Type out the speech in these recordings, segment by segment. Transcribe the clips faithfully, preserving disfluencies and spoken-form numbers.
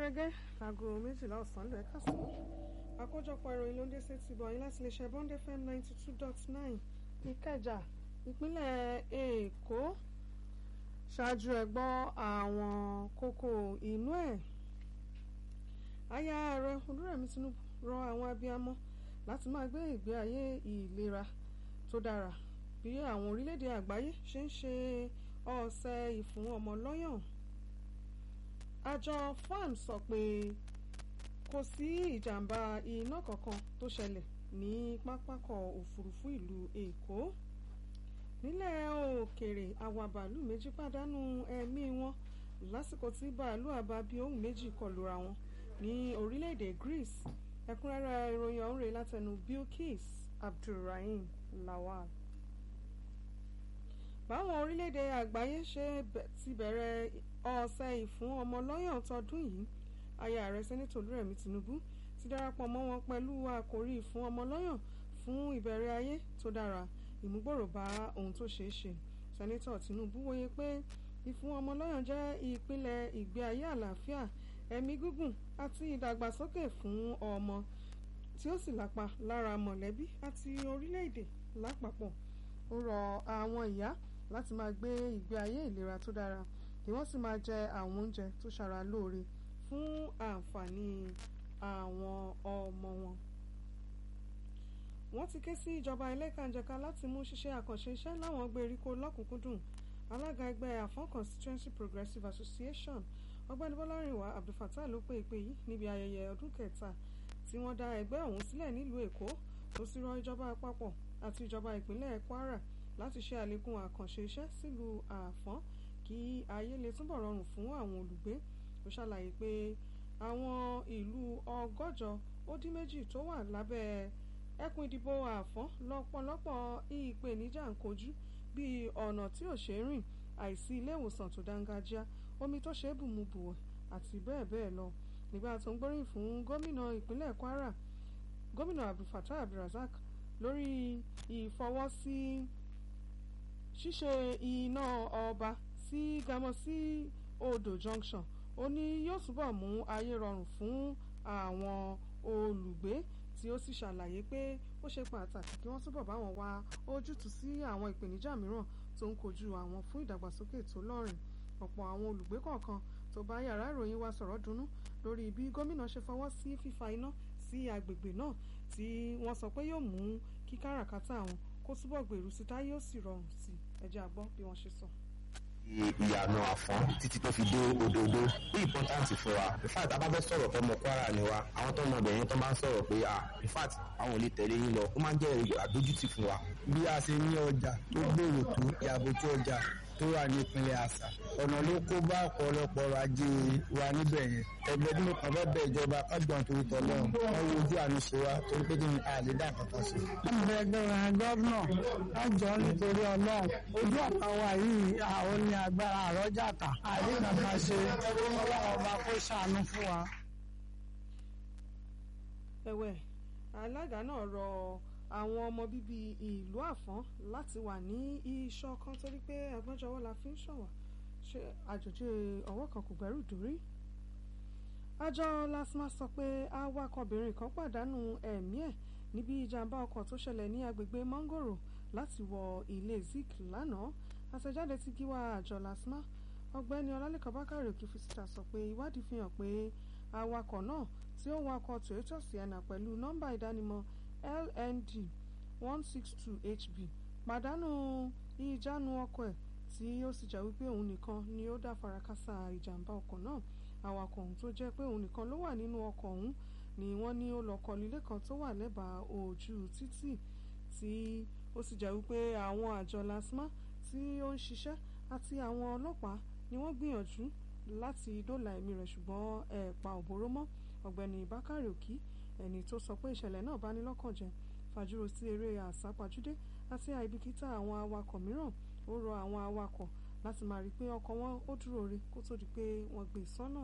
gẹ́gẹ́ aago méjìlá ọ̀sán lẹ́ẹ̀ kásán àkójọpọ̀ ìròyìn ló ń dé sétí bọ̀yìn láti lè ṣe Bond F M ninety two dot nine Ìkẹjà ìpínlẹ̀ Èkó ṣáájú ẹ gbọ́ àwọn kókó inú ẹ̀. Aya ààrẹ Olúrẹ̀mí Tinubu rọ àwọn abiyamọ láti máa gbé ìgbé ayé ìlera tó dára bí àwọn orílẹ̀-èdè àgbáyé ṣe ń ṣe ọ̀sẹ̀ ìfún ọmọ lọ́yàn. Àjọ F A M sọ pé kò sí ìjàmbá iná kankan tó ṣẹlẹ̀ ní pápákọ̀ òfurufú ìlú Èkó. Nílẹ̀ òkèèrè àwọn bàálù méjì pàdánù ẹ̀mí wọn lásìkò tí bàálù àbábí ohun méjì kọlura wọn ní orílẹ̀-èdè Greece. Ẹ̀kúnrẹ́rẹ́ ìròyìn ọ̀hún rèé látẹnu Bilkis Abdulrahim Lawal. Báwọn orílẹ̀-èdè àgbáyé ṣe ti bẹ̀rẹ̀ ọ̀sẹ̀ ìfún ọmọ lọ́yàn tọdún yìí, aya ààrẹ sẹ́nẹ́tọ̀ Olúrẹ̀mí Tinubu ti darapọ̀ mọ́ wọn pẹ̀lú àkòrí ìfún ọmọ lọ́yàn fún ìbẹ̀rẹ̀ ayé tó dára, ìmúgbòrò bá ohun tó ṣeé ṣe. Sẹ́nẹ́tọ̀ Tinubu wòye pé ìfún ọmọ lọ́yàn jẹ́ ìpìlẹ̀ ìgbé ayé àlàáfíà, ẹ̀mí gígùn àti ìdàgbàsókè fún ọmọ tí ó sì lápa lára mọ̀lẹ́bí àti orílẹ̀-èdè lápapọ̀. Ó rọ àwọn ìyá láti máa gbé ìgbé ayé ìlera tó dára kí wọ́n sì máa jẹ àwọn oúnjẹ tó ṣara lóore fún àǹfààní àwọn ọmọ wọn. Wọ́n ti ké sí ìjọba ẹlẹ́kànjẹ̀ka láti mú ṣíṣe àkànṣe iṣẹ́ láwọn gbèríko lọ́kùnkúndùn. Alága ẹgbẹ́ Afọ́n Constituency Progressive Association Ọ̀gbẹ́ni Bọ́lárìnwá Abdulfatah ló pé ìpè yìí níbi ayẹyẹ ọdún kẹta tí wọ́n dá ẹgbẹ́ ọ̀hún sílẹ̀ nílùú Èkó, tó sì rọ ìjọba àpapọ̀ àti ìjọba ìpínlẹ̀ Kwara láti ṣe àlékún àkànṣe iṣẹ́ sílùú Àfọ́n kí ayé lè túbọ̀ rọrùn fún àwọn olùgbé. Ó ṣàlàyé pé àwọn ìlú ọgọ́jọ ó dín méjì tó wà lábẹ́ ẹkùn ìdìbò Àfọ́n lọ́pọ̀lọpọ̀ ìpèníjà ń kojú bíi ọ̀nà tí ò ṣeé rìn, àìsí ilé ìwòsàn tó dáńgájíá, omi tó ṣeé bùmubùwẹ̀ àti bẹ́ẹ̀ bẹ́ẹ̀ lọ. Nígbà tó ń gbóríyìn fún gómìnà ìpínlẹ̀ Kwara, gómìnà Abdulfatah Abdulrazak lórí ìfọwọ́sí ṣíṣe iná ọba sí Gamosi Odò Junction, ó ní yóò túbọ̀ mú ayé rọrùn fún àwọn olùgbé, tí ó sì ṣàlàyé pé ó ṣe pàtàkì kí wọ́n túbọ̀ bá wọn wá ojútùú sí àwọn ìpèníjà mìíràn tó ń kojú àwọn fún ìdàgbàsókè tó lọ́rìn. Ọ̀pọ̀ àwọn olùgbé kọ̀ọ̀kan tó bá yàrá ìròyìn wa sọ̀rọ̀ dunnú lórí bí gómìnà ṣe fọwọ́ sí fífa iná sí agbègbè náà, tí wọ́n sọ pé yóò mú kí káràkátà àwọn kó túbọ̀ gbèrú sí táyé ó sì rọrùn sí. Ẹ jẹ́ a gbọ́ bí wọ́n ṣe sọ. Ìyànà Àfọ́n títí tó fi dé Òdòdó bí ìpọ́ntáǹtì fún wa. In fact abábẹ́ sọ̀rọ̀ fọmọ Kwara ni wa, àwọn tó ọmọbìnrin tó máa ń sọ̀rọ̀ pé ah in fact àwọn ò lè tẹ̀lé yín lọ, ó máa ń jẹ́ àdójútì fún wa. Bí a ṣe ní ọjà tó gbèrò tó yàgò tó ọjà tó wà ní ìpínlẹ̀ àṣà, ọ̀nà ló kó bá ọ̀pọ̀lọpọ̀ ọrọ̀ ajé wa níbẹ̀ yẹn. Ẹgbẹ́ bí mo kàn fẹ́ bẹ ìjọba kájọ̀n torí tọ́lọ́ wọn wo ojú àánú ṣe wa torí pé kí ni a lè dá kankan ṣe. wọ́n bẹ gbẹ̀rẹ̀ gọ́vnà kájọ nítorí ọlọ́run ojú ọ̀pá wa yìí àwọn ní agbára àrọ́jàtà àríkàkà ṣe ọlọ́run ọba kó ṣàánú fún wa. Ẹ̀wẹ̀, alága náà rọ àwọn ọmọ bíbí ìlú Àfọ́n láti wà ní ìṣọ̀kan torí pé agbọ́njọwọ́ la fi ń ṣọ̀wà, ṣe àjòjì ọwọ́ kan kò gbẹ́rù dórí. Àjọ LASTMA sọ pé awakọ̀bìnrin kan pàdánù ẹ̀mí ẹ̀ níbi ìjàmbá ọkọ̀ tó ṣẹlẹ̀ ní agbègbè Mangoro láti wọ ilé Zik lánàá. Àtẹ̀jáde tí gíwá àjọ LASTMA Ọ̀gbẹ́ni Ọlálẹ́kan Bákàrè Òkìfisítà sọ pé ìwádìí fi hàn pé awakọ̀ náà tí ó wakọ̀ Toyota Sienna pẹ̀lú nọ́mbà ìdánimọ̀ L N D one six two H B pàdánù ìjánu ọkọ̀ ẹ̀, tí ó sì jẹ́ wípé òun nìkan ni ó dá farakásá ìjàmbá ọkọ̀ náà. Awakọ̀ ọ̀hún tó jẹ́ pé òun nìkan ló wà nínú ọkọ̀ ọ̀hún ni wọ́n ní ó lọ kọlu ilé kan tó wà lẹ́bàá ojú títì, tí ó sì jẹ́ wípé àwọn àjọ LASTMA tí ó ń ṣiṣẹ́ àti àwọn ọlọ́pàá ni wọ́n gbìyànjú láti dóòlà ẹ̀mí rẹ̀, ṣùgbọ́n ẹ̀ pa òbóró mọ́. Ọ̀gbẹ́ni Bákàrè Òkì, ẹni tó sọ pé ìṣẹ̀lẹ̀ náà bá ní lọ́kàn jẹ́, fàjúrò sí eré àsápajúdé àti àìbìkítà àwọn awakọ̀ mìíràn. Ó rọ àwọn awakọ̀ láti máa rí pé ọkọ̀ wọn ó dúró re kó tó di pé wọ́n gbé sọ́nà.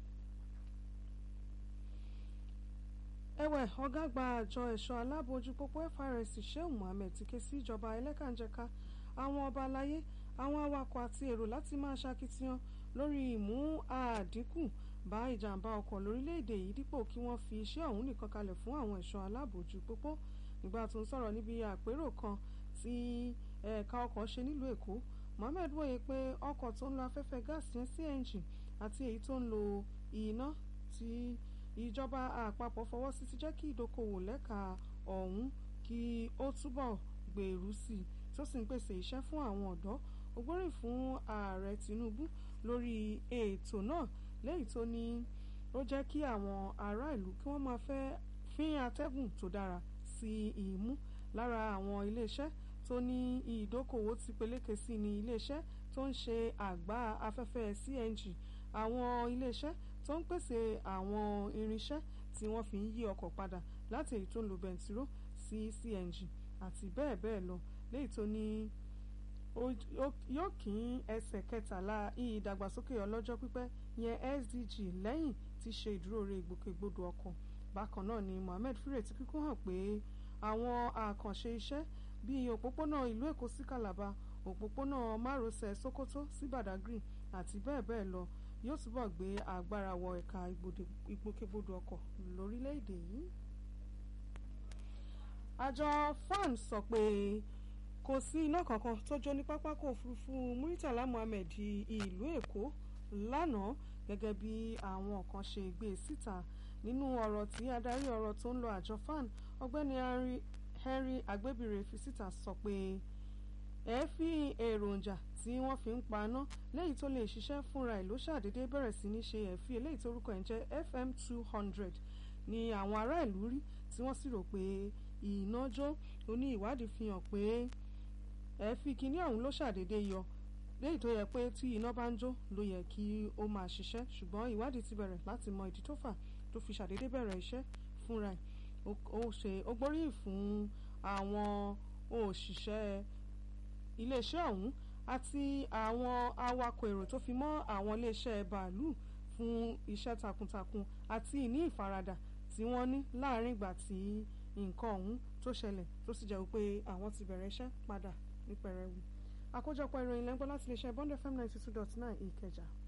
Ẹ̀wẹ̀, ọ̀gá àgbà àjọ ẹ̀ṣọ́ aláàbò ojú pópó F R S Shehu Mohammed ti ké sí ìjọba ẹlẹ́kànjẹ̀ka, àwọn ọba aláyé, àwọn awakọ̀ àti èrò láti máa ṣakitiyan lórí ìmú àdínkù bá ìjàmbá ọkọ̀ lórílẹ̀‐èdè yìí dípò kí wọ́n fi iṣẹ́ ọ̀hún nìkan kalẹ̀ fún àwọn ẹ̀ṣọ́ aláàbòjú pópó. Nígbà tó ń sọ̀rọ̀ níbi àpérò kan tí ẹ̀ka ọkọ̀ ṣe nílùú Èkó, Mohammed wòye pé ọkọ̀ tó ń lo afẹ́fẹ́ gáàsì yẹn C N G àti èyí tó ń lo iná tí ìjọba àpapọ̀ fọwọ́ sí ti jẹ́ kí ìdókòwò lẹ́ka ọ̀hún kí ó túbọ̀ gbèrú sí i tó sì ń pèsè iṣẹ́ fún àwọn ọ̀dọ́. Ó gbóríyìn fún ààrẹ Tinubu lórí ètò náà lẹ́yìn tó ní ó jẹ́ kí àwọn ará ìlú kí wọ́n máa fẹ́ fín atẹ́gùn tó dára sí ìmú. Lára àwọn iléeṣẹ́ tó ní ìdókòwò ti peléke sí ní iléeṣẹ́ tó ń ṣe àgbá afẹ́fẹ́ C N G, àwọn iléeṣẹ́ tó ń pèsè àwọn irinṣẹ́ tí wọ́n fi ń yí ọkọ̀ padà láti èyí tó ń lo bẹntiró sí C N G àti bẹ́ẹ̀ bẹ́ẹ̀ lọ, léyìí tó ní yóò kín ẹsẹ̀ kẹtàlá ìdàgbàsókè ọlọ́jọ́ pípẹ́ yẹn S D G lẹ́yìn tí ṣe ìdúróore ìgbòkègbodò ọkọ̀. Bákan náà ni Mohammed fìrètí kíkún hàn pé àwọn àkànṣe iṣẹ́ bíi òpópónà ìlú Èkó sí Calabar, òpópónà márosẹ̀ Sokoto sí Badagry àti bẹ́ẹ̀ bẹ́ẹ̀ lọ yóò túbọ̀ gbé agbára wọ ẹ̀ka ìgbòkègbodò ọkọ̀ lórílẹ̀‐èdè yìí. Àjọ F A N sọ pé kò sí iná kankan tó jó ní pápákọ̀ òfurufú Muritala Muhammed ìlú Èkó lánàá gẹ́gẹ́ bí àwọn kan ṣe gbé síta. Nínú ọ̀rọ̀ tí adarí ọ̀rọ̀ tó ń lo àjọ F A N ọ̀gbẹ́ni Henry Agbébire fi síta sọ pé èéfín èròjà tí wọ́n fi ń paná léyìí tó lè ṣiṣẹ́ fúnra ẹ̀ ló ṣàdédé bẹ̀rẹ̀ sí ní ṣe èéfín eléyìí tó orúkọ ẹ̀ ń jẹ́ F M two hundred ni àwọn ará ìlú rí tí wọ́n sì rò pé iná jó. Ó ní ìwádìí fi hàn pé èéfín kínní ọ̀hún ló ṣàdédé yọ léyìí tó yẹ pé tí iná bá ń jó ló yẹ kí ó máa ṣiṣẹ́, ṣùgbọ́n ìwádìí ti bẹ̀rẹ̀ láti mọ ìdí tó fà tó fi ṣàdédé bẹ̀rẹ̀ iṣẹ́ fúnra ẹ̀. Ó gbóríyìn fún àwọn òṣìṣẹ́ iléeṣẹ́ ọ̀hún àti àwọn awakọ̀ èrò tó fi mọ́ àwọn iléeṣẹ́ bàálù fún iṣẹ́ takuntakun àti ìní ìfaradà tí wọ́n ní láàrin ìgbà tí nǹkan ọ̀hún tó ṣẹlẹ̀ tó sì jẹ́ wípé àwọn ti bẹ̀rẹ̀ iṣẹ́ padà ní pẹrẹwu. Àkójọpọ̀ ìròyìn lẹ́ńgbọ́n láti iléeṣẹ́ Bond F M ninety two dot nine Ìkẹjà.